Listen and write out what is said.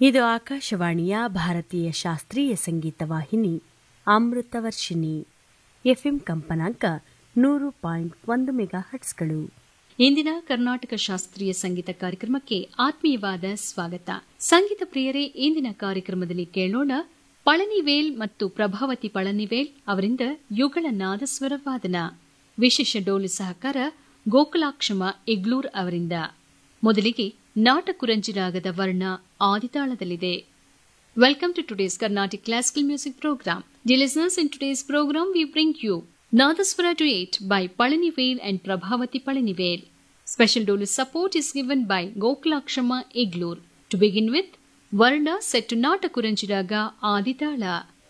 ಇದು ಆಕಾಶವಾಣಿಯ ಭಾರತೀಯ ಶಾಸ್ತ್ರೀಯ ಸಂಗೀತ ವಾಹಿನಿ ಅಮೃತವರ್ಷಿಣಿ. ಎಫ್ಎಂ ಕಂಪನಾಂಕ 100.1 ಮೆಗಾಹರ್ಟ್ಸ್ಗಳು. ಇಂದಿನ ಕರ್ನಾಟಕ ಶಾಸ್ತ್ರೀಯ ಸಂಗೀತ ಕಾರ್ಯಕ್ರಮಕ್ಕೆ ಆತ್ಮೀಯವಾದ ಸ್ವಾಗತ. ಸಂಗೀತ ಪ್ರಿಯರೇ, ಇಂದಿನ ಕಾರ್ಯಕ್ರಮದಲ್ಲಿ ಕೇಳೋಣ ಪಳನಿವೇಲ್ ಮತ್ತು ಪ್ರಭಾವತಿ ಪಳನಿವೇಲ್ ಅವರಿಂದ ಯುಗಳ ನಾದಸ್ವರ ವಾದನ. ವಿಶೇಷ ಡೋಲು ಸಹಕಾರ ಗೋಕುಲಾಕ್ಷಮ ಇಗ್ಲೂರ್ ಅವರಿಂದ. ಮೊದಲಿಗೆ ನಾಟಕುರಂಜಿ ರಾಗದ ವರ್ಣ ಆದಿತಾಳದಲ್ಲಿದೆ. Welcome to today's Carnatic Classical Music Program. Dear listeners, in today's program we bring you Nadaswara Duet by Palanivel and Prabhavati Palanivel. Special dolu support is given by Gokulakshama Iglur. To begin with, Varna set to Natakuranji Raga Aditala.